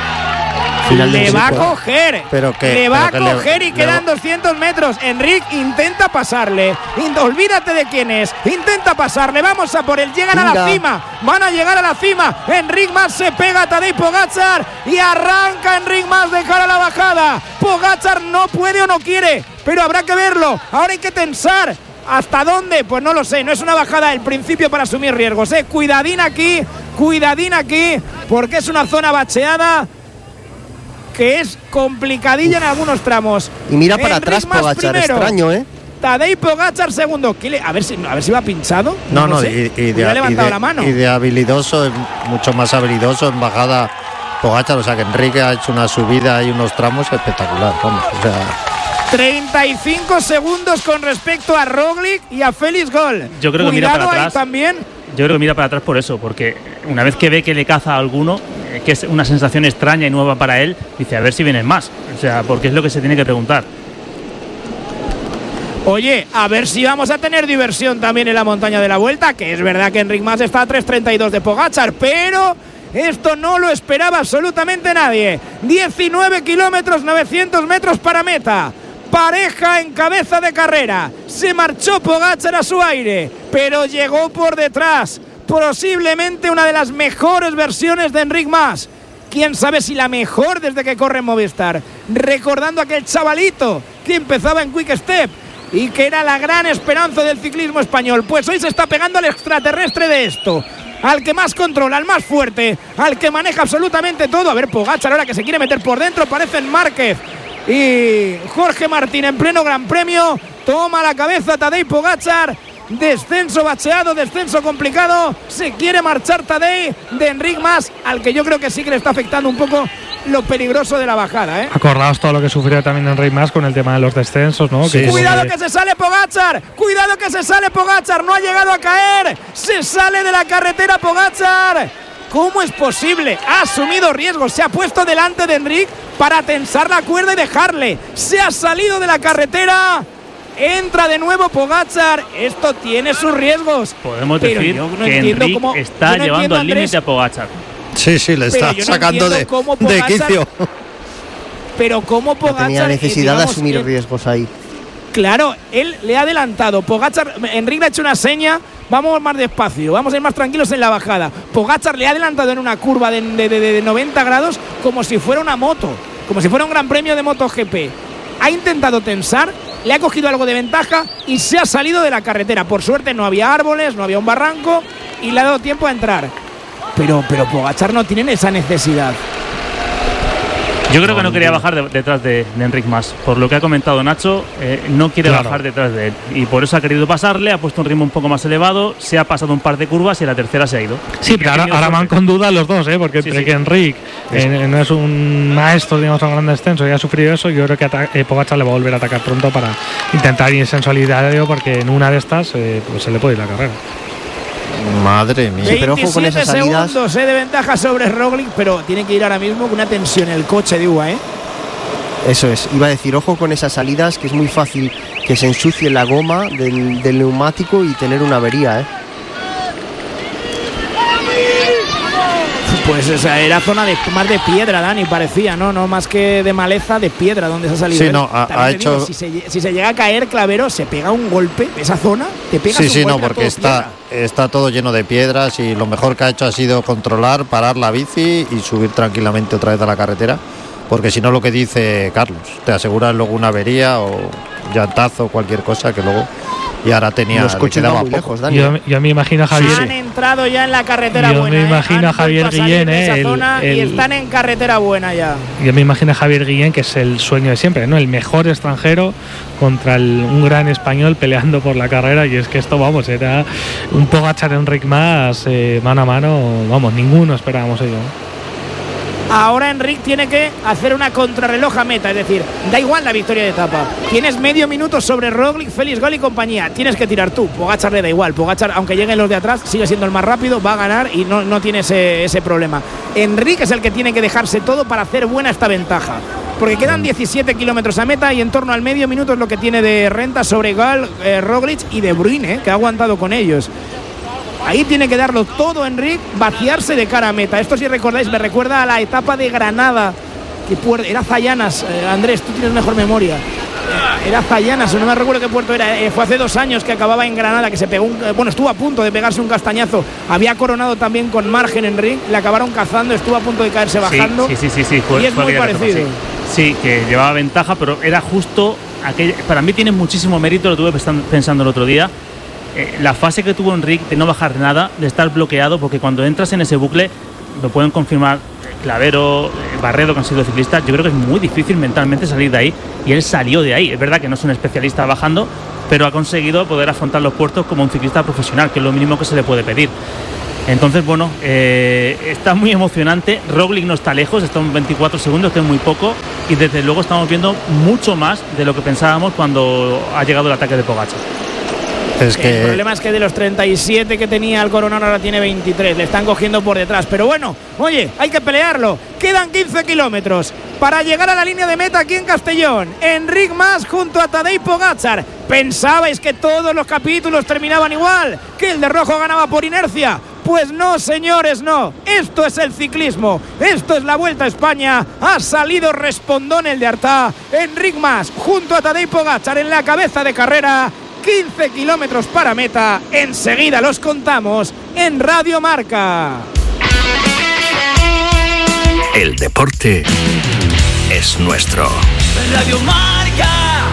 S1: Le va a coger, y quedan 200 metros. Enric intenta pasarle. Olvídate de quién es. Intenta pasarle. Vamos a por él. Llegan a la cima. Van a llegar a la cima. Enric Mas se pega a Tadej Pogačar y arranca Enric Mas de cara a la bajada. Pogačar no puede o no quiere, pero habrá que verlo. Ahora hay que tensar. ¿Hasta dónde? Pues no lo sé. No es una bajada del principio para asumir riesgos. Cuidadín aquí, porque es una zona bacheada que es complicadilla en algunos tramos.
S2: Y mira para atrás Pogačar, extraño,
S1: Tadej Pogačar segundo. A ver si va pinchado.
S5: No,
S1: sé.
S5: y
S1: ha levantado la mano.
S5: Y de habilidoso, mucho más habilidoso en bajada Pogačar. O sea que Enrique ha hecho una subida y unos tramos espectacular. Vamos,
S1: 35 segundos con respecto a Roglic y a Félix Gol.
S4: Yo creo que mira para atrás
S1: también.
S4: Yo creo que mira para atrás por eso, porque una vez que ve que le caza a alguno, que es una sensación extraña y nueva para él, dice a ver si vienen más. O sea, porque es lo que se tiene que preguntar.
S1: Oye, a ver si vamos a tener diversión también en la montaña de la Vuelta, que es verdad que Enric Mas está a 3.32 de Pogačar, pero esto no lo esperaba absolutamente nadie. 19 kilómetros, 900 metros para meta. Pareja en cabeza de carrera. Se marchó Pogačar a su aire, pero llegó por detrás. Posiblemente una de las mejores versiones de Enric Mas. Quién sabe si la mejor desde que corre en Movistar. Recordando aquel chavalito que empezaba en Quick Step y que era la gran esperanza del ciclismo español. Pues hoy se está pegando al extraterrestre de esto. Al que más controla, al más fuerte, al que maneja absolutamente todo. A ver, Pogačar ahora que se quiere meter por dentro. Parecen Márquez y Jorge Martín en pleno Gran Premio. Toma la cabeza Tadej Pogačar. Descenso bacheado, descenso complicado. Se quiere marchar Tadej de Enric Mas, al que yo creo que sí que le está afectando un poco lo peligroso de la bajada.
S3: Acordaos todo lo que sufrió también Enric Mas con el tema de los descensos, ¿no?
S1: Sí. Cuidado que se sale Pogačar. Cuidado que se sale Pogačar. No ha llegado a caer. Se sale de la carretera Pogačar. ¿Cómo es posible? Ha asumido riesgos. Se ha puesto delante de Enric para tensar la cuerda y dejarle. Se ha salido de la carretera. Entra de nuevo Pogačar. Esto tiene sus riesgos.
S4: Podemos decir que Enric está llevando al límite a Pogačar.
S5: Sí, le está sacando de quicio.
S1: Pero cómo Pogačar
S2: tenía necesidad de asumir riesgos ahí.
S1: Claro, él le ha adelantado. Pogačar, Enric le ha hecho una seña. Vamos más despacio, vamos a ir más tranquilos en la bajada. Pogačar le ha adelantado en una curva de 90 grados como si fuera una moto, como si fuera un gran premio de MotoGP. Ha intentado tensar, le ha cogido algo de ventaja y se ha salido de la carretera. Por suerte no había árboles, no había un barranco y le ha dado tiempo a entrar. Pero Pogačar no tiene esa necesidad.
S4: Yo creo que no quería bajar detrás de Enric Mas. Por lo que ha comentado Nacho, no quiere bajar detrás de él. Y por eso ha querido pasarle, ha puesto un ritmo un poco más elevado, se ha pasado un par de curvas y la tercera se ha ido.
S3: Sí, pero ahora van con dudas los dos, porque entre que Enric no es un maestro, digamos, a un gran descenso y ha sufrido eso, yo creo que Pogačar le va a volver a atacar pronto para intentar irse en solidario, porque en una de estas pues se le puede ir la carrera.
S5: Madre mía.
S1: 27 pero ojo con esas segundos de ventaja sobre Roglic, pero tiene que ir ahora mismo con una tensión en el coche de UAE.
S2: Eso es, iba a decir, ojo con esas salidas, que es muy fácil que se ensucie la goma del neumático y tener una avería.
S1: Pues esa era zona más de piedra, Dani, parecía, ¿no? No más que de maleza, de piedra donde se ha salido.
S5: Sí, no, ha hecho.
S1: Digo, si se llega a caer, Clavero, se pega un golpe, esa zona, te pega un golpe.
S5: Sí, no, porque está todo lleno de piedras y lo mejor que ha hecho ha sido controlar, parar la bici y subir tranquilamente otra vez a la carretera. Porque si no, lo que dice Carlos, te aseguras luego una avería o llantazo o cualquier cosa que luego. Y ahora tenía.
S2: Los coches muy lejos, Dani.
S3: Yo me imagino a Javier.
S1: Han entrado ya en la carretera buena.
S3: Yo me imagino a Javier Guillén,
S1: y están en carretera buena ya.
S3: Yo me imagino a Javier Guillén, que es el sueño de siempre, ¿no? El mejor extranjero contra un gran español peleando por la carrera. Y es que esto, vamos, era un Pogačar Enric más mano a mano. Vamos, ninguno esperábamos ello.
S1: Ahora Enric tiene que hacer una contrarreloj a meta, es decir, da igual la victoria de etapa. Tienes medio minuto sobre Roglic, Félix Gol y compañía. Tienes que tirar tú. Pogačar le da igual. Pogačar, aunque lleguen los de atrás, sigue siendo el más rápido, va a ganar y no tiene ese problema. Enric es el que tiene que dejarse todo para hacer buena esta ventaja. Porque quedan 17 kilómetros a meta y en torno al medio minuto es lo que tiene de renta sobre Gal, Roglic y De Bruyne, que ha aguantado con ellos. Ahí tiene que darlo todo Enric, vaciarse de cara a meta. Esto, si recordáis, me recuerda a la etapa de Granada, que era Zayanas. Andrés, tú tienes mejor memoria. Era Zayanas, no me recuerdo qué puerto era. Fue hace 2 años que acababa en Granada, que se pegó estuvo a punto de pegarse un castañazo. Había coronado también con margen Enric, le acabaron cazando, estuvo a punto de caerse bajando.
S4: Sí.
S1: Y es muy parecido.
S4: Sí, que llevaba ventaja, pero era justo aquella. Para mí tiene muchísimo mérito, lo tuve pensando el otro día. La fase que tuvo Enric de no bajar nada, de estar bloqueado, porque cuando entras en ese bucle, lo pueden confirmar Clavero, Barredo, que han sido ciclistas, yo creo que es muy difícil mentalmente salir de ahí, y él salió de ahí. Es verdad que no es un especialista bajando, pero ha conseguido poder afrontar los puertos como un ciclista profesional, que es lo mínimo que se le puede pedir. Entonces, bueno, está muy emocionante. Roglic no está lejos, está en 24 segundos, que es muy poco, y desde luego estamos viendo mucho más de lo que pensábamos cuando ha llegado el ataque de Pogačar.
S1: El problema es que de los 37 que tenía el coronado ahora tiene 23, le están cogiendo por detrás, pero bueno, oye, hay que pelearlo. Quedan 15 kilómetros para llegar a la línea de meta aquí en Castellón. Enric Mas junto a Tadej Pogačar. ¿Pensabais que todos los capítulos terminaban igual? ¿Que el de rojo ganaba por inercia? Pues no, señores, no. Esto es el ciclismo, esto es la Vuelta a España. Ha salido respondón el de Artà. Enric Mas junto a Tadej Pogačar en la cabeza de carrera. 15 kilómetros para meta, enseguida los contamos en Radio Marca.
S6: El deporte es nuestro.
S7: Radio Marca.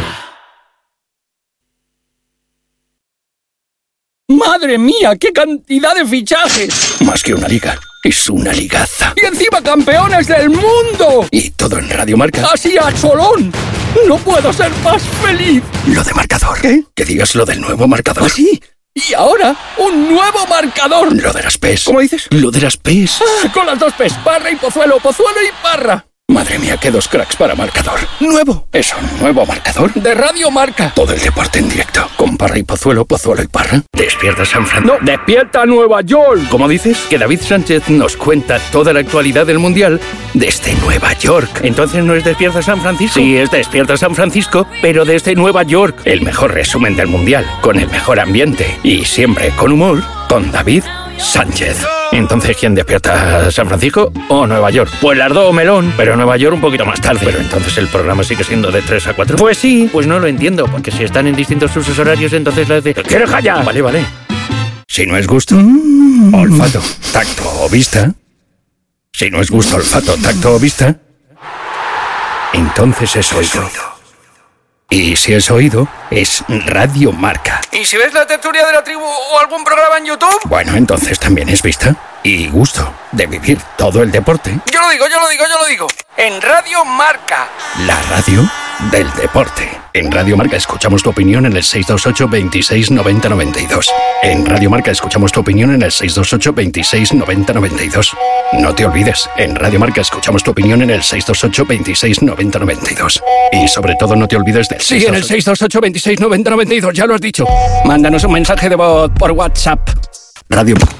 S7: ¡Madre mía, qué cantidad de fichajes!
S6: Más que una liga, es una ligaza.
S7: ¡Y encima campeones del mundo!
S6: Y todo en Radio Marca.
S7: ¡Así a cholón! ¡No puedo ser más feliz!
S6: Lo de marcador.
S7: ¿Qué?
S6: Que digas lo del nuevo marcador.
S7: ¿Ah, sí? Y ahora, un nuevo marcador.
S6: Lo de las PES.
S7: ¿Cómo dices?
S6: Lo de las PES.
S7: Con las 2 PES, Parra y Pozuelo, Pozuelo y Parra.
S6: Madre mía, qué 2 cracks para marcador.
S7: Nuevo.
S6: ¿Es un nuevo marcador?
S7: De Radio Marca.
S6: Todo el deporte en directo. Con Parra y Pozuelo, Pozuelo y Parra. Despierta San Francisco.
S7: No, despierta Nueva York.
S6: ¿Cómo dices? Que David Sánchez nos cuenta toda la actualidad del Mundial desde Nueva York. Entonces no es Despierta San Francisco. Sí, es Despierta San Francisco, pero desde Nueva York. El mejor resumen del Mundial, con el mejor ambiente y siempre con humor, con David Sánchez. Entonces, ¿quién despierta? ¿San Francisco o Nueva York? Pues las dos, melón, pero Nueva York un poquito más tarde. Pero entonces el programa sigue siendo de 3 a 4. Pues sí, pues no lo entiendo, porque si están en distintos usos horarios, entonces las de... ¿Quieres callar? Vale. Si no es gusto, olfato, tacto o vista. Si no es gusto, olfato, tacto o vista, entonces es oído. Y si es oído, es Radio Marca.
S7: ¿Y si ves la tertulia de la tribu o algún programa en YouTube?
S6: Bueno, entonces también es vista y gusto de vivir todo el deporte.
S7: Yo lo digo. En Radio Marca.
S6: La radio del deporte. En Radio Marca escuchamos tu opinión en el 628 26 90 92. En Radio Marca escuchamos tu opinión en el 628 26 90 92. No te olvides, en Radio Marca escuchamos tu opinión en el 628 26 90 92. Y sobre todo no te olvides del 628...
S7: Sí, en el 628 26 90 92, ya lo has dicho. Mándanos un mensaje de voz por WhatsApp.
S6: Radio Marca.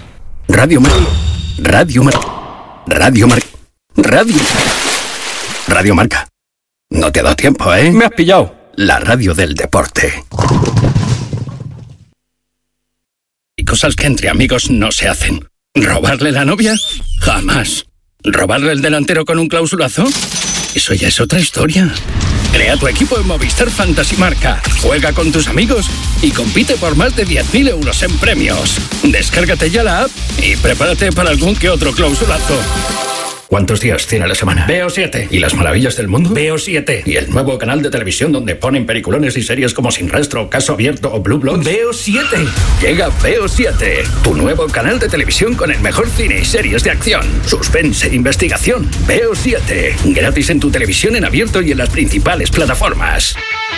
S6: No te ha dado tiempo, ¿eh?
S7: Me has pillado.
S6: La radio del deporte. Y cosas que entre amigos no se hacen.
S7: ¿Robarle la novia? Jamás. ¿Robarle el delantero con un clausulazo? Eso ya es otra historia. Crea tu equipo en Movistar Fantasy Marca. Juega con tus amigos y compite por más de 10.000 euros en premios. Descárgate ya la app y prepárate para algún que otro clausulazo. ¿Cuántos días tiene la semana? Veo 7. ¿Y las maravillas del mundo? Veo 7. ¿Y el nuevo canal de televisión donde ponen peliculones y series como Sin Rastro, Caso Abierto o Blue Bloods? Veo 7. Llega Veo 7, tu nuevo canal de televisión con el mejor cine y series de acción, suspense e investigación. Veo 7. Gratis en tu televisión en abierto y en las principales plataformas.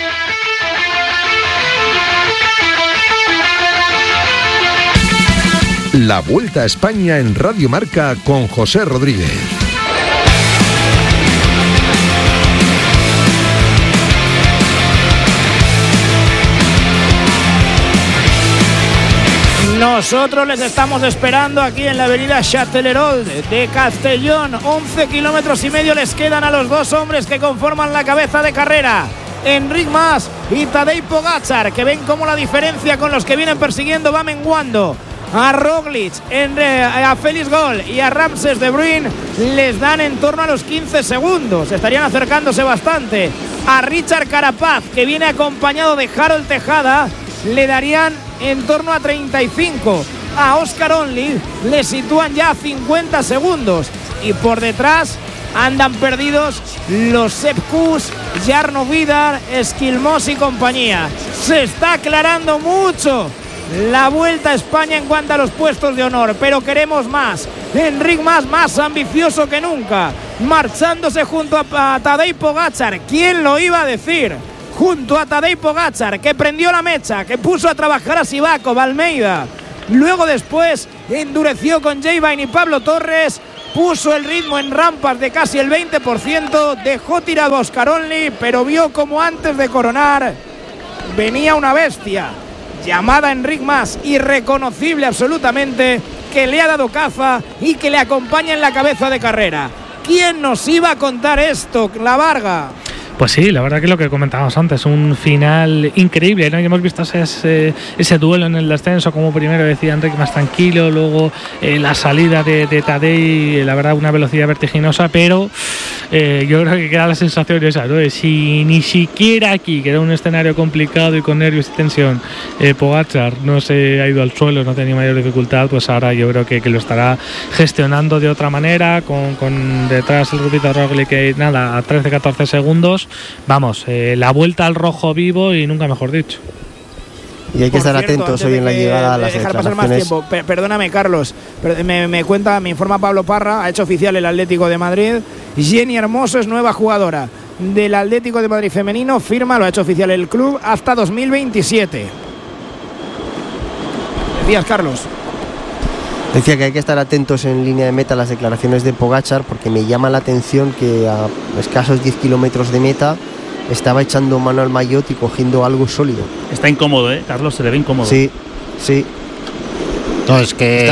S8: La Vuelta a España en Radio Marca con José Rodríguez.
S1: Nosotros les estamos esperando aquí en la avenida Châtellerault de Castellón. 11 kilómetros y medio les quedan a los dos hombres que conforman la cabeza de carrera. Enric Mas y Tadej Pogačar, que ven cómo la diferencia con los que vienen persiguiendo va menguando. A Roglic, a Félix Gol y a Ramses de Bruyn les dan en torno a los 15 segundos. Estarían acercándose bastante. A Richard Carapaz, que viene acompañado de Harold Tejada, le darían en torno a 35. A Oscar Only le sitúan ya a 50 segundos. Y por detrás andan perdidos los Sepp Kuss, Jarno Vidar, Esquilmos y compañía. Se está aclarando mucho la Vuelta a España en cuanto a los puestos de honor, pero queremos más. Enric Mas, más ambicioso que nunca, marchándose junto a Tadej Pogačar. ¿Quién lo iba a decir? Junto a Tadej Pogačar, que prendió la mecha, que puso a trabajar a Sivakov, Almeida. Luego después endureció con Jayvine y Pablo Torres, puso el ritmo en rampas de casi el 20%, dejó tirado a Oscar Only, pero vio como antes de coronar venía una bestia llamada Enric Mas, irreconocible absolutamente, que le ha dado caza y que le acompaña en la cabeza de carrera. ¿Quién nos iba a contar esto, La Varga?
S3: Pues sí, la verdad que lo que comentábamos antes, un final increíble, ¿no? Y hemos visto ese duelo en el descenso, como primero decía Enric más tranquilo, luego la salida de Tadej, la verdad una velocidad vertiginosa, pero yo creo que queda la sensación esa, ¿no? Si ni siquiera aquí, que era un escenario complicado y con nervios y tensión, Pogačar no se ha ido al suelo, no tenía mayor dificultad, pues ahora yo creo que lo estará gestionando de otra manera, con detrás el grupito Roglic, que nada, a 13-14 segundos. Vamos, la vuelta al rojo vivo y nunca mejor dicho.
S2: Y hay que estar atentos hoy en la llegada a las declaraciones.
S1: Pasar más tiempo. Perdóname, Carlos, me informa Pablo Parra, ha hecho oficial el Atlético de Madrid. Jenny Hermoso es nueva jugadora del Atlético de Madrid femenino, firma, lo ha hecho oficial el club hasta 2027. Decías, Carlos.
S2: Decía que hay que estar atentos en línea de meta a las declaraciones de Pogačar, porque me llama la atención que a escasos 10 kilómetros de meta estaba echando mano al maillot y cogiendo algo sólido.
S4: Está incómodo, Carlos, se le ve incómodo.
S2: Sí.
S5: No, es que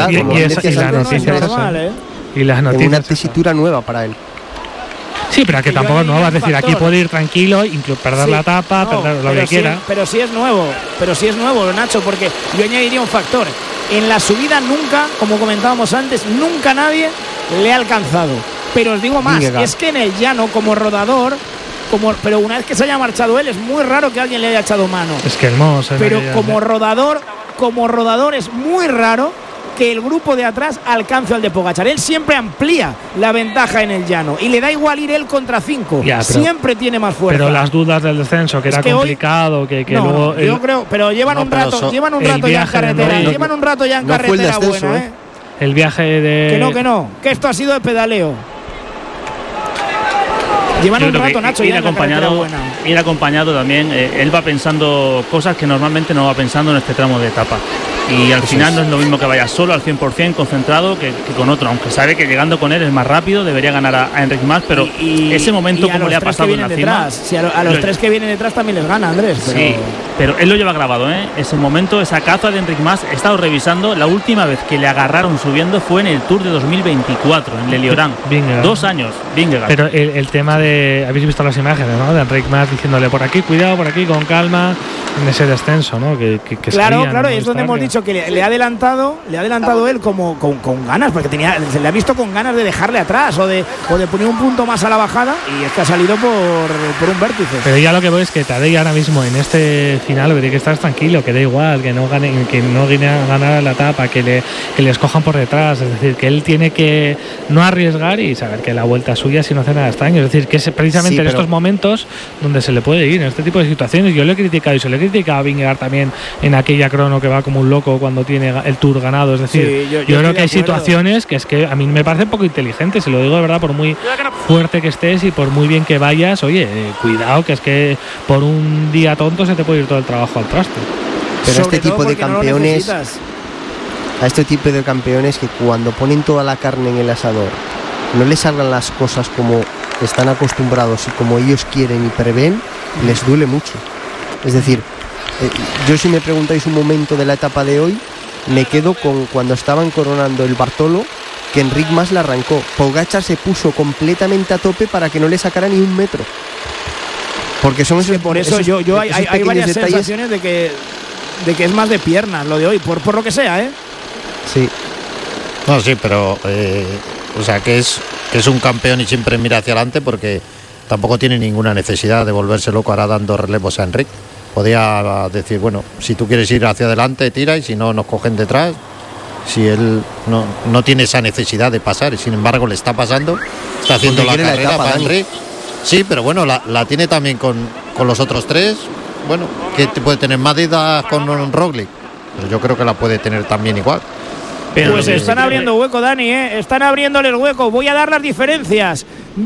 S3: y las noticias,
S2: una tesitura nueva para él.
S3: Sí, pero que tampoco es nuevo, es decir, aquí puede ir tranquilo, incluso perder la etapa, perder lo que quiera.
S1: Pero sí es nuevo, Nacho, porque yo añadiría un factor. En la subida nunca, como comentábamos antes, nunca nadie le ha alcanzado. Pero os digo más, es que en el llano, como rodador, pero una vez que se haya marchado él, es muy raro que alguien le haya echado mano.
S3: Es que hermoso.
S1: Pero como rodador es muy raro que el grupo de atrás alcance al de Pogačar. Él siempre amplía la ventaja en el llano y le da igual ir él contra 5. Siempre tiene más fuerza.
S3: Pero las dudas del descenso, que era complicado, que luego...
S1: yo creo, pero llevan un rato ya en carretera. Llevan un rato ya en carretera buena,
S3: El viaje de...
S1: Que esto ha sido de pedaleo. Llevan un rato, Nacho,
S4: ir acompañado también. Él va pensando cosas que normalmente no va pensando en este tramo de etapa. Y al final no es lo mismo que vaya solo al 100% concentrado que con otro, aunque sabe que llegando con él es más rápido, debería ganar a Enric Mas, pero ese momento como le ha pasado en la cima.
S1: A los tres que vienen detrás también les gana, Andrés.
S4: Sí, pero él lo lleva grabado, ese momento, esa caza de Enric Mas. He estado revisando, la última vez que le agarraron subiendo fue en el Tour de 2024, en Leliorán. 2 años, Vingegaard.
S3: Pero el tema de, habéis visto las imágenes, ¿no? De Enric Mas diciéndole por aquí, cuidado, por aquí, con calma, en ese descenso, ¿no? Que
S1: claro, y es donde hemos dicho eso, que le ha adelantado él como con ganas, porque se le ha visto con ganas de dejarle atrás o de poner un punto más a la bajada, y es que ha salido por un vértice.
S3: Pero ya lo que voy es que Tadej ahora mismo en este final lo que tiene que estar tranquilo, que da igual, que no ganar la etapa, que les cojan por detrás, es decir, que él tiene que no arriesgar y saber que la vuelta es suya si no hace nada extraño, es decir, que es precisamente en estos momentos donde se le puede ir, en este tipo de situaciones. Yo le he criticado y se le he criticado a Vingegaard también en aquella crono que va como un loco cuando tiene el Tour ganado, es decir, sí, yo creo que hay situaciones que es que a mí me parece poco inteligente, se lo digo de verdad, por muy fuerte que estés y por muy bien que vayas, oye, cuidado, que es que por un día tonto se te puede ir todo el trabajo al traste.
S2: Pero este tipo de campeones, a este tipo de campeones que cuando ponen toda la carne en el asador no les salgan las cosas como están acostumbrados y como ellos quieren y prevén, les duele mucho. Es decir, yo, si me preguntáis un momento de la etapa de hoy, me quedo con cuando estaban coronando el Bartolo, que Enric Mas la arrancó. Pogačar se puso completamente a tope para que no le sacara ni un metro. Porque son esos,
S1: por eso hay varias detalles, sensaciones de que es más de piernas lo de hoy, por lo que sea, ¿eh?
S2: Sí.
S5: No, sí, pero o sea, que es un campeón y siempre mira hacia adelante, porque tampoco tiene ninguna necesidad de volverse loco ahora dando relevos a Enric. Podía decir, bueno, si tú quieres ir hacia adelante, tira, y si no, nos cogen detrás. Si él no tiene esa necesidad de pasar, y sin embargo le está pasando, está haciendo la carrera para Enric. Sí, pero bueno, la tiene también con los otros tres. Bueno, que puede tener más dudas con Roglic, pero yo creo que la puede tener también igual.
S1: Pues están abriendo hueco, Dani, están abriéndole el hueco. Voy a dar las diferencias.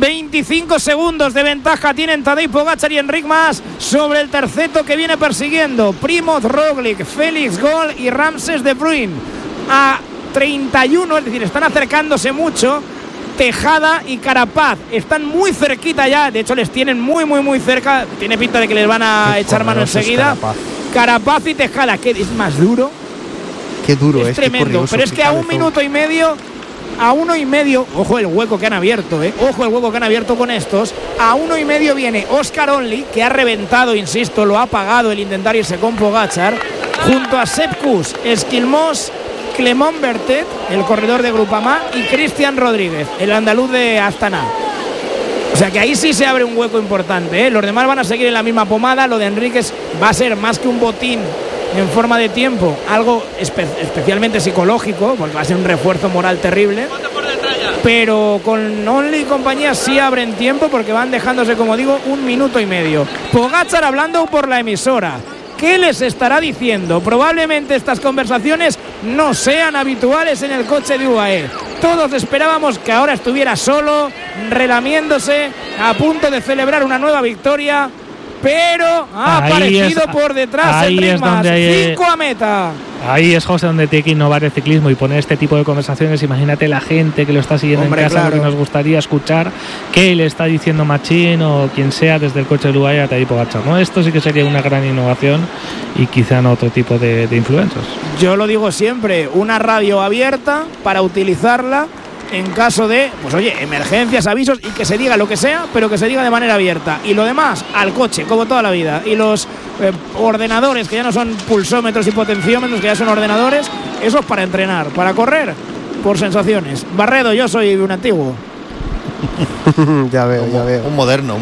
S1: 25 segundos de ventaja tienen Tadej Pogačar y Enric Mas sobre el terceto que viene persiguiendo Primoz Roglic, Félix Gol y Ramses de Bruyn. A 31, es decir, están acercándose mucho. Tejada y Carapaz están muy cerquita ya, de hecho les tienen muy cerca. Tiene pinta de que les van a echar mano enseguida. Carapaz y Tejada, que es más duro.
S2: Qué duro
S1: es tremendo, pero es que a 1 minuto y medio, a 1,5, ojo el hueco que han abierto, ojo el hueco que han abierto con estos. A 1,5 viene Oscar Only, que ha reventado, insisto, lo ha pagado el intentar irse con Pogačar, junto a Sepp Kuss, Esquilmós, Clement Bertet, el corredor de Groupama, y Cristian Rodríguez, el andaluz de Astana. O sea que ahí sí se abre un hueco importante, Los demás van a seguir en la misma pomada. Lo de Enríquez va a ser más que un botín en forma de tiempo, algo especialmente psicológico, porque va a ser un refuerzo moral terrible. Pero con Only y compañía sí abren tiempo, porque van dejándose, como digo, 1,5 minutos. Pogačar hablando por la emisora. ¿Qué les estará diciendo? Probablemente estas conversaciones no sean habituales en el coche de UAE. Todos esperábamos que ahora estuviera solo, relamiéndose, a punto de celebrar una nueva victoria, pero ha aparecido por detrás Enric Mas. 5 a meta.
S3: Ahí es, José, donde tiene que innovar el ciclismo y poner este tipo de conversaciones. Imagínate la gente que lo está siguiendo en casa, claro, porque nos gustaría escuchar qué le está diciendo Machín o quien sea desde el coche del UAE a Tadej Pogačar, ¿no? Esto sí que sería una gran innovación y quizá no otro tipo de influencers.
S1: Yo lo digo siempre, una radio abierta para utilizarla en caso de, pues oye, emergencias, avisos, y que se diga lo que sea, pero que se diga de manera abierta. Y lo demás, al coche, como toda la vida. Y los ordenadores, que ya no son pulsómetros y potenciómetros, que ya son ordenadores, eso es para entrenar. Para correr, por sensaciones. Barredo, yo soy un antiguo.
S2: Ya veo.
S5: Un moderno.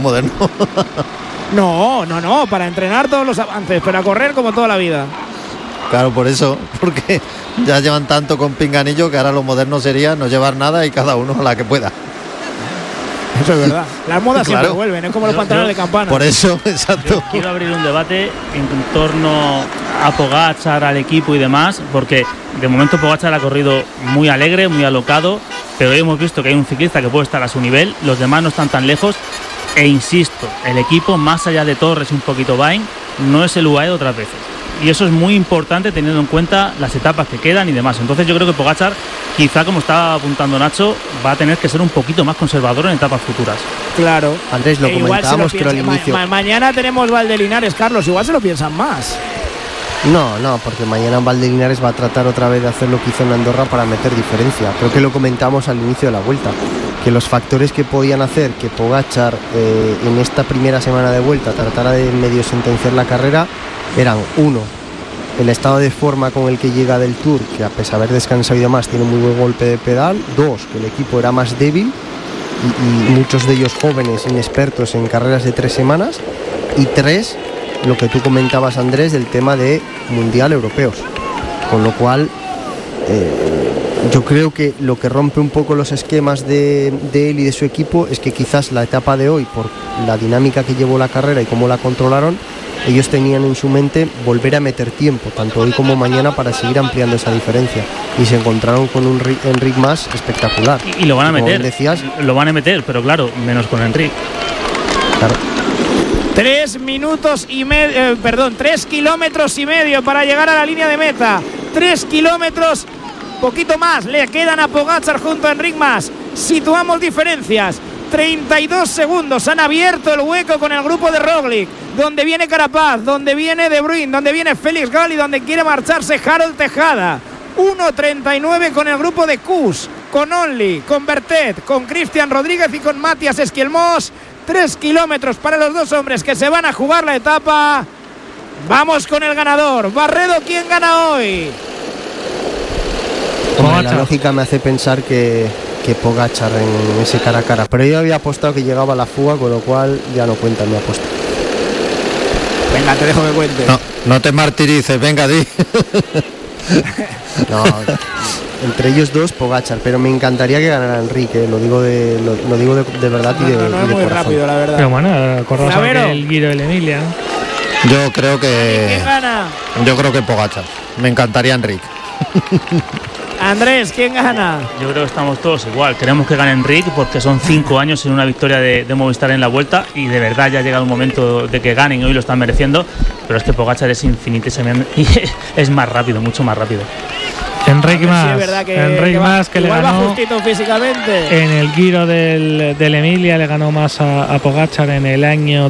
S1: No, para entrenar todos los avances, para correr como toda la vida.
S5: Claro, por eso, porque ya llevan tanto con pinganillo que ahora lo moderno sería no llevar nada y cada uno a la que pueda.
S1: Eso es verdad. Las modas siempre vuelven, es como los pantalones de campana.
S5: Por eso, exacto.
S4: Yo quiero abrir un debate en torno a Pogačar, al equipo y demás, porque de momento Pogačar ha corrido muy alegre, muy alocado, pero hoy hemos visto que hay un ciclista que puede estar a su nivel, los demás no están tan lejos, e insisto, el equipo, más allá de Torres y un poquito Bain, no es el UAE de otras veces. Y eso es muy importante teniendo en cuenta las etapas que quedan y demás. Entonces yo creo que Pogačar, quizá como estaba apuntando Nacho, va a tener que ser un poquito más conservador en etapas futuras.
S1: Claro.
S2: Andrés, lo comentábamos, pero al inicio.
S1: Mañana tenemos Valdelinares, Carlos, igual se lo piensan más.
S2: No, porque mañana Valdelinares va a tratar otra vez de hacer lo que hizo en Andorra para meter diferencia. Creo que lo comentamos al inicio de la vuelta, que los factores que podían hacer que Pogačar en esta primera semana de vuelta tratara de medio sentenciar la carrera eran: 1, el estado de forma con el que llega del Tour, que a pesar de haber descansado y demás tiene muy buen golpe de pedal. 2, que el equipo era más débil y muchos de ellos jóvenes, inexpertos en carreras de 3 semanas. Y 3, lo que tú comentabas, Andrés, del tema de mundial europeos, con lo cual yo creo que lo que rompe un poco los esquemas de él y de su equipo es que quizás la etapa de hoy, por la dinámica que llevó la carrera y cómo la controlaron, ellos tenían en su mente volver a meter tiempo, tanto hoy como mañana, para seguir ampliando esa diferencia, y se encontraron con un Enric Mas espectacular.
S4: Y lo van a meter,
S2: decías,
S4: lo van a meter, pero claro, menos con Enric.
S2: Claro.
S1: 3 kilómetros y medio para llegar a la línea de meta. 3 kilómetros, poquito más le quedan a Pogačar junto a Enric Mas. Situamos diferencias. 32 segundos, han abierto el hueco con el grupo de Roglic, donde viene Carapaz, donde viene De Bruyne, donde viene Félix Gall y donde quiere marcharse Harold Tejada. 1.39 con el grupo de Kuss, con Only, con Bertet, con Cristian Rodríguez y con Matías Esquelmós. 3 kilómetros para los dos hombres que se van a jugar la etapa. Vamos con el ganador. Barredo, ¿quién gana hoy?
S2: La lógica me hace pensar que Pogačar en ese cara a cara, pero yo había apostado que llegaba a la fuga, con lo cual ya no cuenta mi apuesta.
S1: Venga, te dejo que cuente.
S5: No te martirices, venga, di.
S2: No, entre ellos dos Pogačar, pero me encantaría que ganara Enrique, lo digo de verdad y de
S1: es muy
S2: corazón.
S1: rápido, la verdad.
S3: Pero bueno, acordamos el Giro del Emilia.
S5: Yo creo que
S1: ¿Quién gana?
S5: Yo creo que Pogačar. Me encantaría Enrique.
S1: Andrés, ¿quién gana?
S4: Yo creo que estamos todos igual. Queremos que gane Enric porque son 5 años sin una victoria de Movistar en la Vuelta y de verdad ya ha llegado un momento de que ganen y hoy lo están mereciendo. Pero es que Pogačar es infinitesimente y es más rápido, mucho más rápido.
S3: Enric Mas,
S1: sí, es verdad
S3: Enric Mas que le ganó
S1: justito físicamente.
S3: en el Giro del Emilia, le ganó más a Pogačar en el año